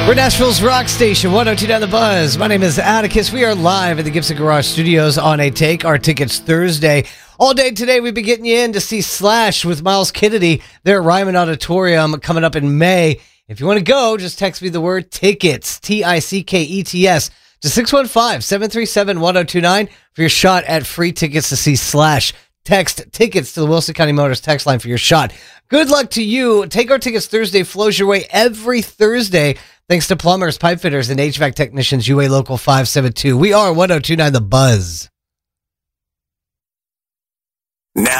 We're Nashville's rock station, 102.9 The Buzz. My name is Atticus. We are live at the Gibson Garage Studios on a Take Our Tickets Thursday. All day today, we've been getting you in to see Slash with Miles Kennedy there at Ryman Auditorium coming up in May. If you want to go, just text me the word tickets, TICKETS, to 615-737-1029 for your shot at free tickets to see Slash. Text tickets to the Wilson County Motors text line for your shot. Good luck to you. Take Our Tickets Thursday flows your way every Thursday thanks to plumbers, pipe fitters, and HVAC technicians, UA Local 572. We are 102.9 The Buzz.